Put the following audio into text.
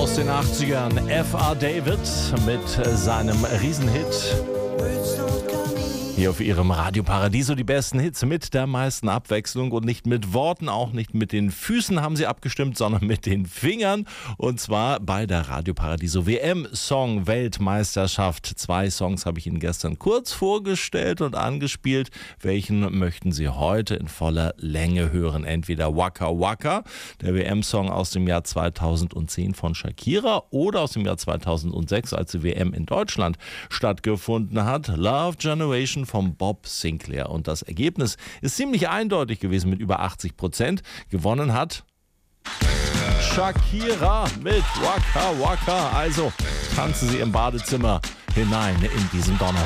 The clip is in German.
aus den 80ern. F.R. David mit seinem Riesenhit. Hier auf ihrem Radio Paradiso die besten Hits mit der meisten Abwechslung und nicht mit Worten, auch nicht mit den Füßen haben sie abgestimmt, sondern mit den Fingern. Und zwar bei der Radio Paradiso WM-Song Weltmeisterschaft. 2 Songs habe ich Ihnen gestern kurz vorgestellt und angespielt. Welchen möchten Sie heute in voller Länge hören? Entweder Waka Waka, der WM-Song aus dem Jahr 2010 von Shakira, oder aus dem Jahr 2006, als die WM in Deutschland stattgefunden hat, Love Generation von Bob Sinclair. Und das Ergebnis ist ziemlich eindeutig gewesen mit über 80%. Gewonnen hat Shakira mit Waka Waka. Also tanzen Sie im Badezimmer hinein in diesen Donnerstag.